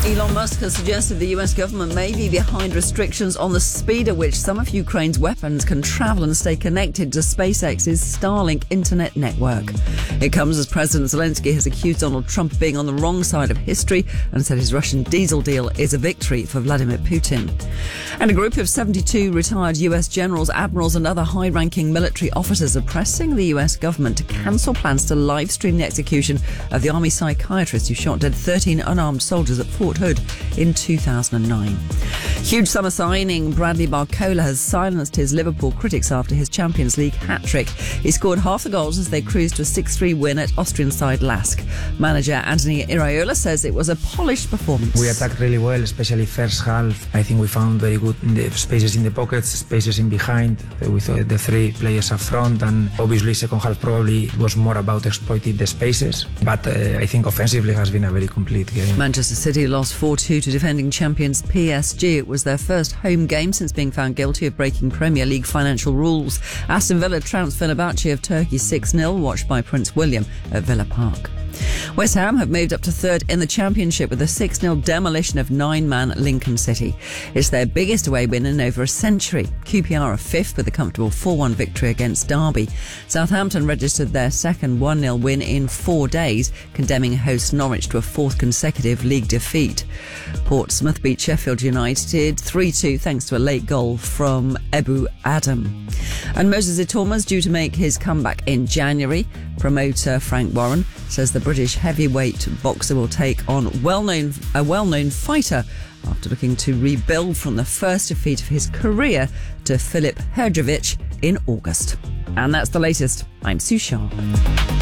Elon Musk has suggested the US government may be behind restrictions on the speed at which some of Ukraine's weapons can travel and stay connected to SpaceX's Starlink internet network. It comes as President Zelensky has accused Donald Trump of being on the wrong side of history and said his Russian diesel deal is a victory for Vladimir Putin. And a group of 72 retired US generals, admirals and other high-ranking military officers are pressing the US government to cancel plans to live-stream the execution of the army psychiatrist who shot dead 13 unarmed soldiers at Fort Hood in 2009. Huge summer signing Bradley Barcola has silenced his Liverpool critics after his Champions League hat-trick. He scored half the goals as they cruised to a 6-3 win at Austrian side Lask. Manager Anthony Iraola says it was a polished performance. We attacked really well, especially first half. I think we found very good in the spaces in the pockets, spaces in behind, with the three players up front, and obviously second half probably was more about exploiting the spaces. But I think offensively has been a very complete game. Manchester City lost 4-2 to defending champions PSG. It was their first home game since being found guilty of breaking Premier League financial rules. Aston Villa trounced Fenerbahce of Turkey 6-0, watched by Prince William at Villa Park. West Ham have moved up to third in the Championship with a 6-0 demolition of nine-man Lincoln City. It's their biggest away win in over a century. QPR are fifth with a comfortable 4-1 victory against Derby. Southampton registered their second 1-0 win in 4 days, condemning host Norwich to a fourth consecutive league defeat. Portsmouth beat Sheffield United 3-2 thanks to a late goal from Ebu Adam. And Moses Itouma is due to make his comeback in January. Promoter Frank Warren says the British heavyweight boxer will take on a well-known fighter after looking to rebuild from the first defeat of his career to Filip Hrgović in August. And that's the latest. I'm Sue Sharp.